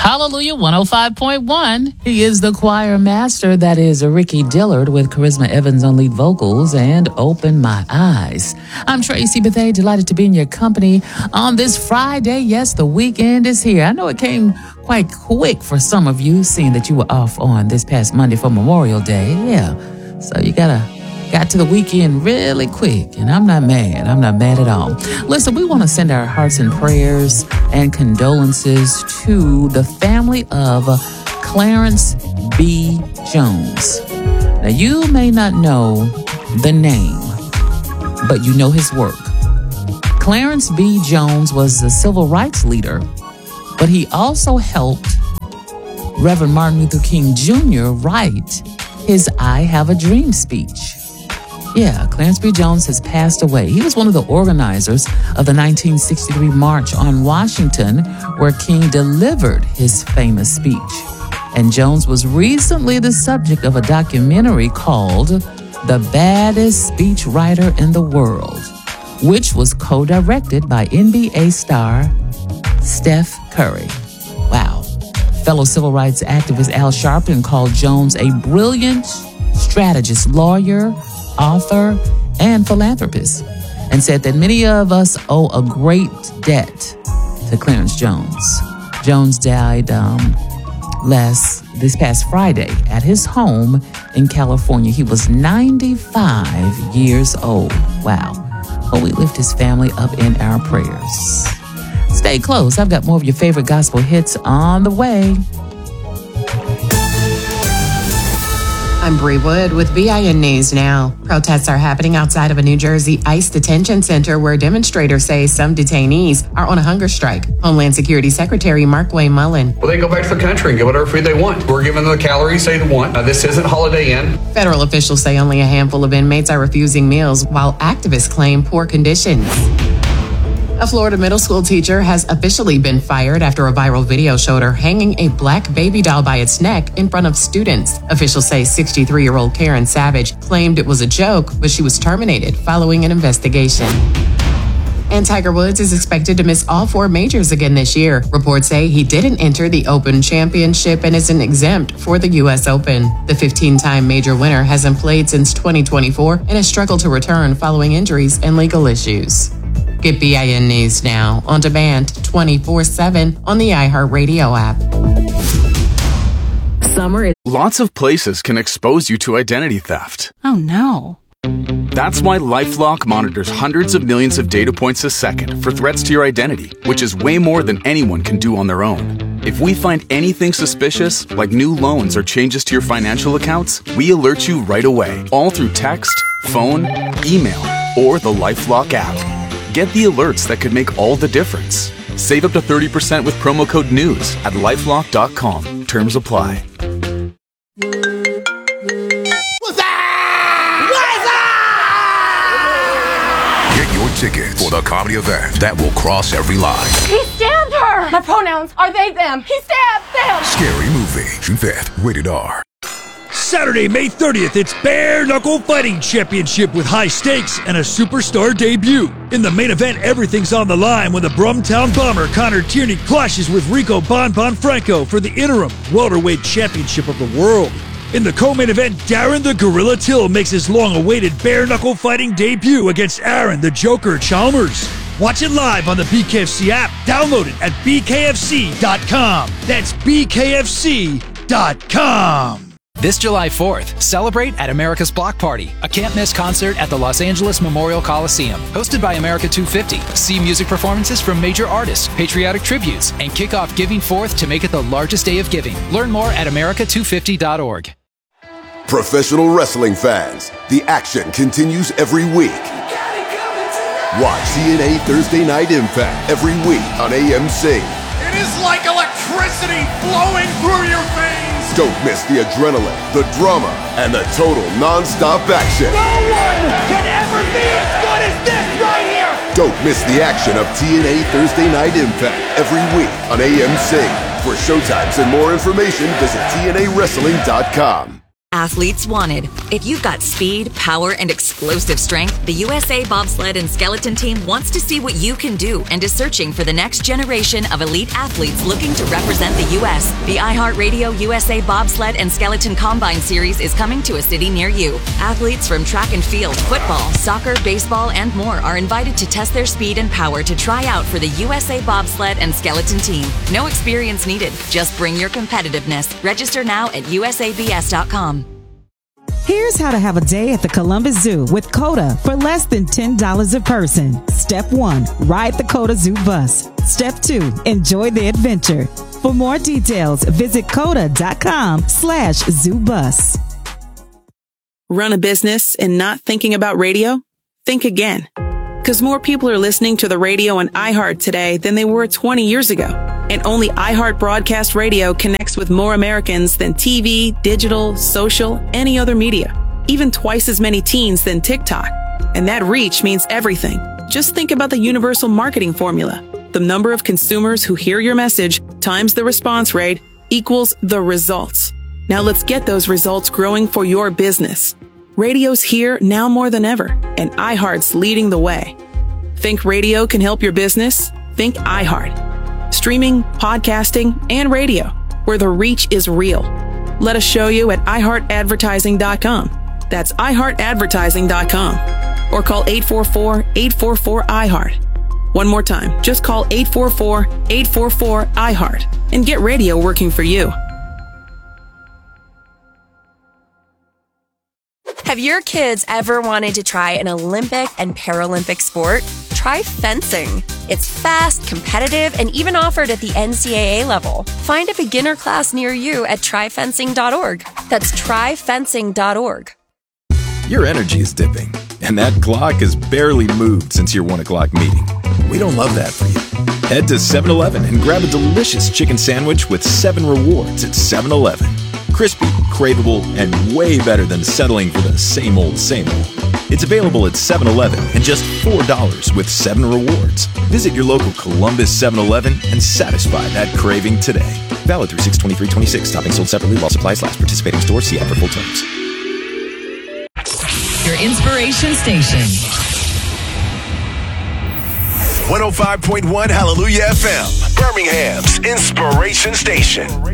Hallelujah 105.1. He is the choir master. That is Ricky Dillard with Charisma Evans on lead vocals and Open My Eyes. I'm Tracy Bethea, delighted to be in your company on this Friday. Yes, the weekend is here. I know it came quite quick for some of you, seeing that you were off on this past Monday for Memorial Day. Yeah, so you got to the weekend really quick, and I'm not mad. I'm not mad at all. Listen, we want to send our hearts and prayers and condolences to the family of Clarence B. Jones. Now, you may not know the name, but you know his work. Clarence B. Jones was a civil rights leader, but he also helped Reverend Martin Luther King Jr. write his I Have a Dream speech. Yeah, Clarence B. Jones has passed away. He was one of the organizers of the 1963 March on Washington, where King delivered his famous speech. And Jones was recently the subject of a documentary called The Baddest Speechwriter in the World, which was co-directed by NBA star Steph Curry. Wow. Fellow civil rights activist Al Sharpton called Jones a brilliant strategist, lawyer, author, and philanthropist, and said that many of us owe a great debt to Clarence Jones. Jones died this past Friday at his home in California. He was 95 years old. Wow. Well, we lift his family up in our prayers. Stay close. I've got more of your favorite gospel hits on the way. I'm Bree Wood with BIN News Now. Protests are happening outside of a New Jersey ICE detention center where demonstrators say some detainees are on a hunger strike. Homeland Security Secretary Markwayne Mullin. Well, they go back to the country and get whatever food they want. We're giving them the calories they want. This isn't Holiday Inn. Federal officials say only a handful of inmates are refusing meals, while activists claim poor conditions. A Florida middle school teacher has officially been fired after a viral video showed her hanging a black baby doll by its neck in front of students. Officials say 63-year-old Karen Savage claimed it was a joke, but she was terminated following an investigation. And Tiger Woods is expected to miss all 4 majors again this year. Reports say he didn't enter the Open Championship and isn't exempt for the U.S. Open. The 15-time major winner hasn't played since 2024 and has struggled to return following injuries and legal issues. Get BIN News Now on demand 24/7 on the iHeartRadio app. Lots of places can expose you to identity theft. Oh no. That's why LifeLock monitors hundreds of millions of data points a second for threats to your identity, which is way more than anyone can do on their own. If we find anything suspicious, like new loans or changes to your financial accounts, we alert you right away, all through text, phone, email, or the LifeLock app. Get the alerts that could make all the difference. Save up to 30% with promo code NEWS at LifeLock.com. Terms apply. Get your ticket for the comedy event that will cross every line. He stabbed her! My pronouns are they, them. He stabbed them! Scary Movie, June 5th, rated R. Saturday, May 30th, it's Bare Knuckle Fighting Championship with high stakes and a superstar debut. In the main event, everything's on the line when the Brumtown Bomber Connor Tierney clashes with Rico Bon Franco for the interim welterweight championship of the world. In the co-main event, Darren the Gorilla Till makes his long-awaited Bare Knuckle Fighting debut against Aaron the Joker Chalmers. Watch it live on the BKFC app. Download it at bkfc.com. That's bkfc.com. This July 4th, celebrate at America's Block Party, a can't-miss concert at the Los Angeles Memorial Coliseum. Hosted by America 250, see music performances from major artists, patriotic tributes, and kick off Giving Forth to make it the largest day of giving. Learn more at america250.org. Professional wrestling fans, the action continues every week. Watch TNA Thursday Night Impact every week on AMC. It is like electricity flowing through your veins. Don't miss the adrenaline, the drama, and the total non-stop action. No one can ever be as good as this right here. Don't miss the action of TNA Thursday Night Impact every week on AMC. For showtimes and more information, visit TNAWrestling.com. Athletes wanted. If you've got speed, power, and explosive strength, the USA Bobsled and Skeleton Team wants to see what you can do and is searching for the next generation of elite athletes looking to represent the U.S. The iHeartRadio USA Bobsled and Skeleton Combine Series is coming to a city near you. Athletes from track and field, football, soccer, baseball, and more are invited to test their speed and power to try out for the USA Bobsled and Skeleton Team. No experience needed. Just bring your competitiveness. Register now at usabs.com. Here's how to have a day at the Columbus Zoo with COTA for less than $10 a person. Step 1, ride the COTA Zoo bus. Step 2, enjoy the adventure. For more details, visit COTA.com/ZooBus. Run a business and not thinking about radio? Think again. Because more people are listening to the radio on iHeart today than they were 20 years ago. And only iHeart Broadcast Radio connects with more Americans than TV, digital, social, any other media. Even twice as many teens than TikTok. And that reach means everything. Just think about the universal marketing formula. The number of consumers who hear your message times the response rate equals the results. Now let's get those results growing for your business. Radio's here now more than ever, and iHeart's leading the way. Think radio can help your business? Think iHeart. Streaming, podcasting, and radio, where the reach is real. Let us show you at iHeartAdvertising.com. That's iHeartAdvertising.com. Or call 844-844-iHeart. One more time, just call 844-844-iHeart and get radio working for you. Have your kids ever wanted to try an Olympic and Paralympic sport? Try fencing. It's fast, competitive, and even offered at the NCAA level. Find a beginner class near you at tryfencing.org. That's tryfencing.org. Your energy is dipping, and that clock has barely moved since your 1 o'clock meeting. We don't love that for you. Head to 7-Eleven and grab a delicious chicken sandwich with 7 rewards at 7-Eleven. Crispy, craveable, and way better than settling for the same old, same old. It's available at 7-Eleven and just $4 with 7 rewards. Visit your local Columbus 7-Eleven and satisfy that craving today. Valid through 6/23/26. Topping sold separately while supplies last. Participating stores. See app for full terms. Your inspiration station. 105.1 Hallelujah FM, Birmingham's inspiration station.